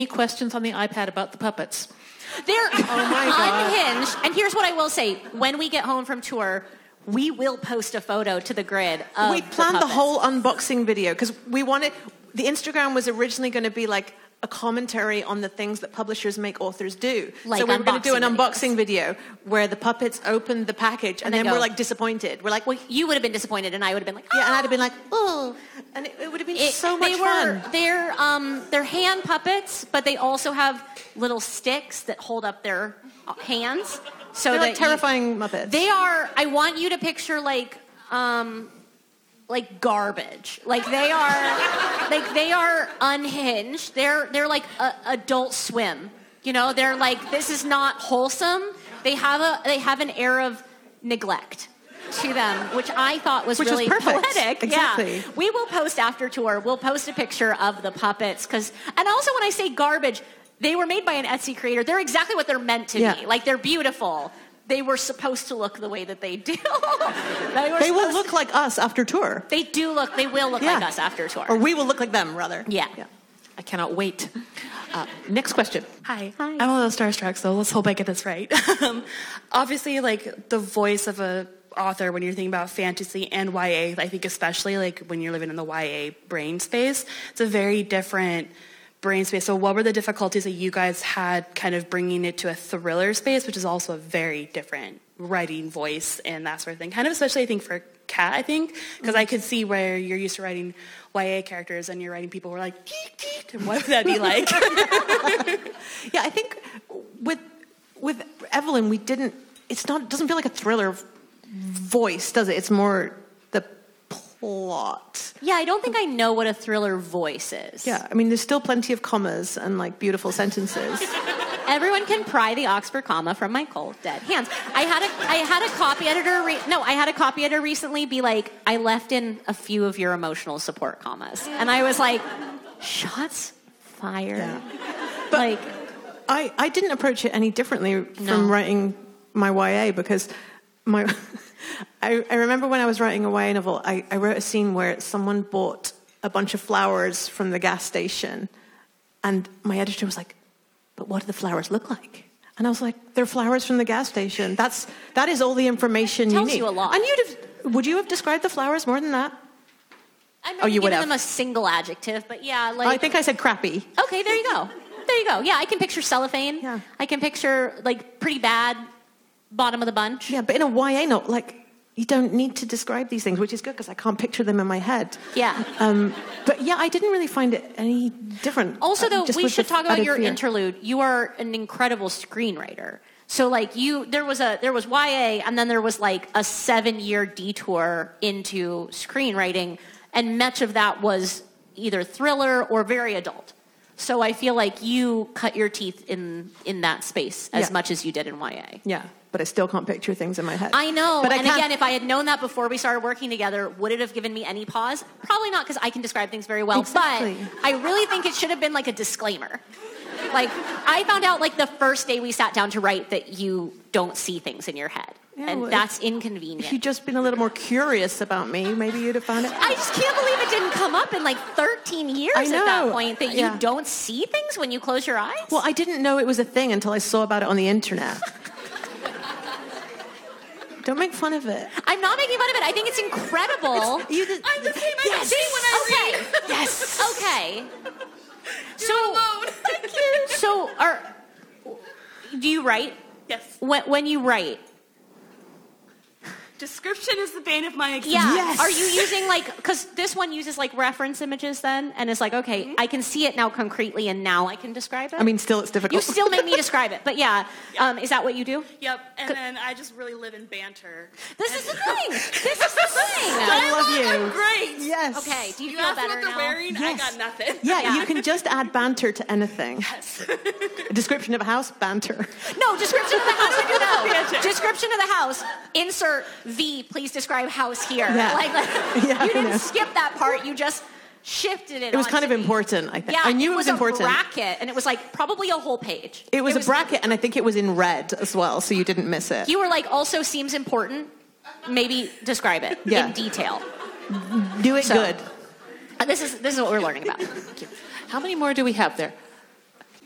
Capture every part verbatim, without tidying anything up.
questions on the iPad about the puppets? They're oh my God. unhinged. And here's what I will say. When we get home from tour, we will post a photo to the grid of We planned the, the whole unboxing video because we wanted... The Instagram was originally going to be like a commentary on the things that publishers make authors do. Like so we were going to do an unboxing unboxing video where the puppets opened the package and, And then they we're go- like disappointed. We're like, Well, you would have been disappointed, and I would have been like, yeah, and I'd have been "Oh." like, oh, and it, it would have been It- so much they fun. were, They're um, they're hand puppets, but they also have little sticks that hold up their hands. So They're that like terrifying Muppets. You, they are. I want you to picture like um, like garbage. Like they are, like they are unhinged. They're they're like a, Adult Swim. You know, they're like, this is not wholesome. They have a they have an air of neglect to them, which I thought was Which was really perfect. poetic. Exactly. Yeah. We will post after tour. We'll post a picture of the puppets because, and also when I say garbage, they were made by an Etsy creator. They're exactly what they're meant to Yeah. be. Like they're beautiful. They were supposed to look the way that they do. they were They will supposed look to- like us after tour. They do look. They will look Yeah. like us after tour. Or we will look like them, rather. yeah. Yeah. I cannot wait. Uh, next question. Hi. Hi. I'm a little starstruck, so let's hope I get this right. um, obviously, like, the voice of a author when you're thinking about fantasy and Y A, I think especially, like, when you're living in the Y A brain space, it's a very different brain space. So what were the difficulties that you guys had kind of bringing it to a thriller space, which is also a very different writing voice and that sort of thing? Kind of especially, I think, for Kat, I think, because I could see where you're used to writing Y A characters and you're writing people who are like, geek, geek, and what would that be like? Yeah, I think with with Evelyn, we didn't. It's not. It doesn't feel like a thriller voice, does it? It's more the plot. Yeah, I don't think I know what a thriller voice is. Yeah, I mean, there's still plenty of commas and like beautiful sentences. Everyone can pry the Oxford comma from my cold dead hands. I had a I had a copy editor. Re- no, I had a copy editor recently be like, I left in a few of your emotional support commas, and I was like, shots fired. Yeah. Like, I I didn't approach it any differently from No. writing my Y A because my. I, I remember when I was writing a Y A novel, I, I wrote a scene where someone bought a bunch of flowers from the gas station, and my editor was like, "But what do the flowers look like?" And I was like, "They're flowers from the gas station. That's that is all the information Tells you need." you a lot. And you'd have, would you have described the flowers more than that? I'm not Oh, you would giving have. them a single adjective, but yeah, like I think I said crappy. okay, there you go, there you go. Yeah, I can picture cellophane. Yeah. I can picture like pretty bad bottom of the bunch. Yeah, but in a Y A novel, like you don't need to describe these things, which is good because I can't picture them in my head. Yeah. Um, but yeah, I didn't really find it any different. Also, uh, though, just we with should the talk about added your fear. interlude. You are an incredible screenwriter. So, like, you, there was a there was Y A, and then there was like a seven year detour into screenwriting, and much of that was either thriller or very adult. So, I feel like you cut your teeth in in that space as Yeah. much as you did in Y A. Yeah, but I still can't picture things in my head. I know, But I and can't- again, if I had known that before we started working together, would it have given me any pause? Probably not, because I can describe things very well. Exactly. But I really think it should have been like a disclaimer. Like, I found out like the first day we sat down to write that you don't see things in your head. Yeah, and well, that's If inconvenient. you'd just been a little more curious about me, maybe you'd have found it. I just can't believe it didn't come up in like thirteen years I at that know. point, that you Yeah. don't see things when you close your eyes. Well, I didn't know it was a thing until I saw about it on the internet. Don't make fun of it. I'm not making fun of it. I think it's incredible. You did, I'm the same Yes. energy when I okay. read. Yes. Okay. So, alone. Thank you. so are do you write? Yes. When, when you write, Description is the bane of my existence. yeah. Yes. Are you using like, because this one uses like reference images then, and it's like, okay, Mm-hmm. I can see it now concretely, and now I can describe it. I mean, still it's difficult. you still make me describe it, but yeah. Um, is that what you do? Yep. And then I just really live in banter. This is the thing. This is the thing. I love you. I'm great. Yes. Okay. Do you, You feel asked me better what they're now? wearing. I Yes. got nothing. Yeah, Yeah. you can just add banter to anything. Yes. A description of a house, banter. No, description of the house. do the No. banter. Description of the house. Insert V. Please describe house here. Yeah. Like, like Yeah, I you didn't know. skip that part. You just shifted it. It was kind onto of me. important, I think. Yeah, I knew it was, a important. bracket, and it was like probably a whole page. It was, a bracket, and I think it was in red as well, so you didn't miss it. You were like, also seems important. Maybe describe it Yeah. in detail. Do it So- good. Uh, This is this is what we're learning about. How many more do we have there?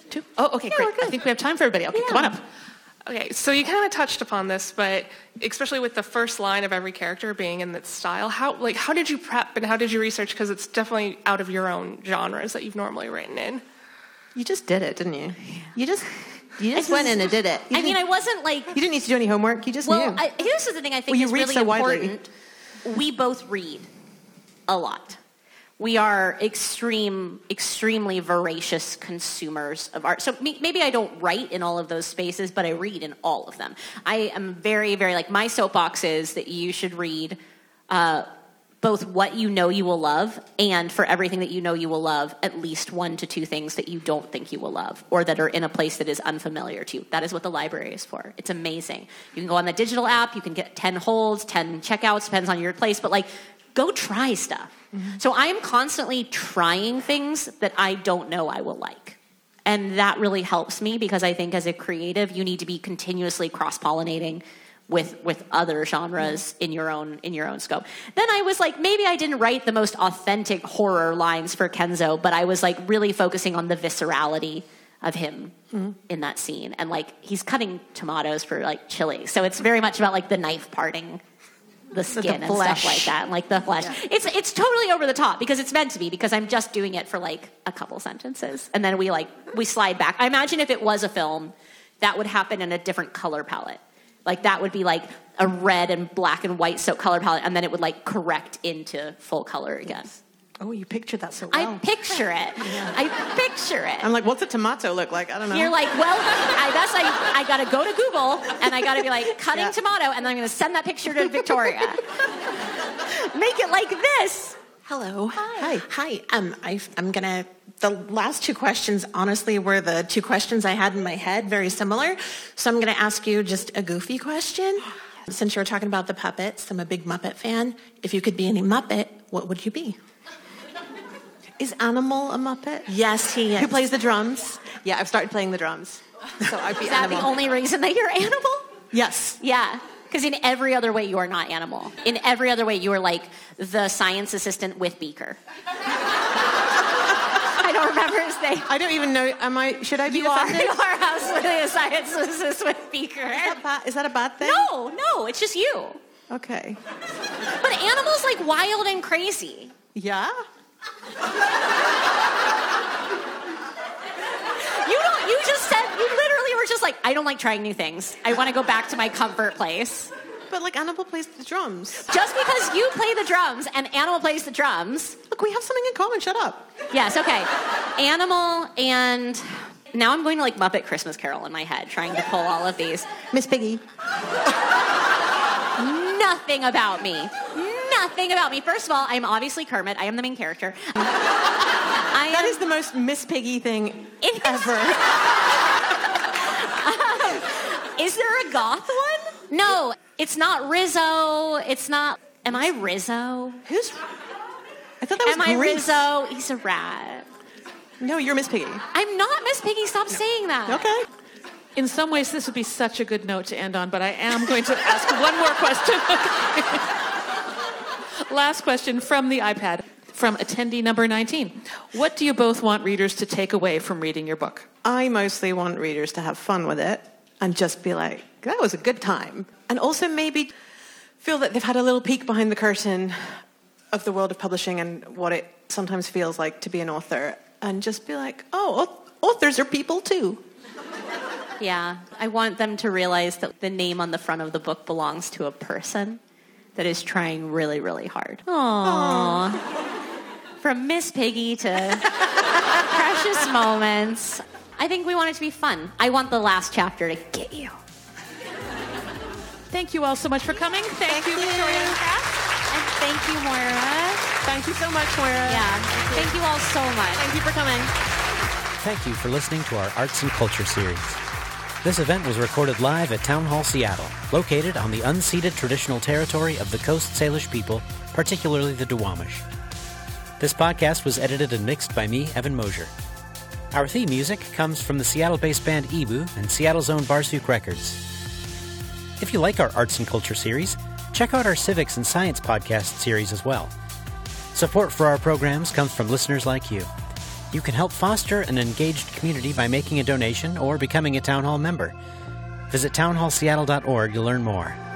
Two? Oh, okay, great. I think we have time for everybody. Okay, Yeah. come on up. Okay, so you kind of touched upon this, but especially with the first line of every character being in that style, how like how did you prep and how did you research? Because it's definitely out of your own genres that you've normally written in. You just did it, didn't you? You just you just went in and did it. You I mean, I didn't- wasn't like. you didn't need to do any homework. You just Well, knew. I, here's the thing I think Well, you is read really so widely. important. We both read a lot. We are extreme, extremely voracious consumers of art. So me- maybe I don't write in all of those spaces, but I read in all of them. I am very, very like my soapbox is that you should read uh, both what you know you will love, and for everything that you know you will love, at least one to two things that you don't think you will love, or that are in a place that is unfamiliar to you. That is what the library is for. It's amazing. You can go on the digital app. You can get ten holds, ten checkouts, depends on your place, but like, go try stuff. Mm-hmm. So I am constantly trying things that I don't know I will like. And that really helps me because I think as a creative, you need to be continuously cross-pollinating with with other genres in your own in your own scope. Then I was like, maybe I didn't write the most authentic horror lines for Kenzo, but I was like really focusing on the viscerality of him mm-hmm. in that scene. And like he's cutting tomatoes for like chili. So it's very much about like the knife parting the skin the and flesh. stuff like that, and like the flesh. Yeah. It's it's totally over the top because it's meant to be, because I'm just doing it for like a couple sentences, and then we like we slide back. I imagine if it was a film, that would happen in a different color palette. Like that would be like a red and black and white soap color palette, and then it would like correct into full color again. oh, you pictured that so well. I picture it. Yeah. I picture it. I'm like, what's a tomato look like? I don't know. You're like, well, I guess I, I got to go to Google, and I got to be like, cutting Yeah. tomato, and then I'm going to send that picture to Victoria. Make it like this. Hello. Hi. Hi. Um, I, I'm gonna. The last two questions, honestly, were the two questions I had in my head, very similar. So I'm gonna ask you just a goofy question. Since you were talking about the puppets, I'm a big Muppet fan. If you could be any Muppet, what would you be? Is Animal a Muppet? Yes, he is. Who plays the drums? Yeah, I've started playing the drums. So I'd be Is that Animal. the only reason that you're animal? Yes. Yeah. Because in every other way, you are not animal. In every other way, you are like the science assistant with Beaker. I don't remember his name. I don't even know. Am I? Should I be You are, offended? you are absolutely a science assistant with Beaker. Is that, bad? Is that a bad thing? No, no, it's just you. Okay. But animals like wild and crazy. Yeah. You don't. You just said. You literally were just like, I don't like trying new things. I want to go back to my comfort place. But like Animal plays the drums. Just because you play the drums and Animal plays the drums. Look, we have something in common. Shut up. Yes. Okay. Animal and now I'm going to like Muppet Christmas Carol in my head, trying to pull all of these. Miss Piggy. Nothing about me. Nothing about me. First of all, I'm obviously Kermit. I am the main character. I That am, is the most Miss Piggy thing It is- ever. Is there a goth one? No, it's not Rizzo. It's not. Am I Rizzo? Who's? I thought that was Am I Grease. Rizzo? He's a rat. No, you're Miss Piggy. I'm not Miss Piggy. Stop saying that. Okay. In some ways, this would be such a good note to end on, but I am going to ask one more question. Last question from the iPad, from attendee number nineteen. What do you both want readers to take away from reading your book? I mostly want readers to have fun with it and just be like, that was a good time. And also maybe feel that they've had a little peek behind the curtain of the world of publishing and what it sometimes feels like to be an author, and just be like, oh, authors are people too. Yeah, I want them to realize that the name on the front of the book belongs to a person that is trying really, really hard. Aww. From Miss Piggy to Precious Moments. I think we want it to be fun. I want the last chapter to get you. Thank you all so much for coming. Thank, Thank you, you. Victoria and Kat. And thank you, Moira. Thank you so much, Moira. Yeah, thank you all so much. Thank you for coming. Thank you for listening to our Arts and Culture series. This event was recorded live at Town Hall Seattle, located on the unceded traditional territory of the Coast Salish people, particularly the Duwamish. This podcast was edited and mixed by me, Evan Mosier. Our theme music comes from the Seattle-based band Ebu and Seattle's own Barsuk Records. If you like our Arts and Culture series, check out our Civics and Science podcast series as well. Support for our programs comes from listeners like you. You can help foster an engaged community by making a donation or becoming a Town Hall member. Visit town hall seattle dot org to learn more.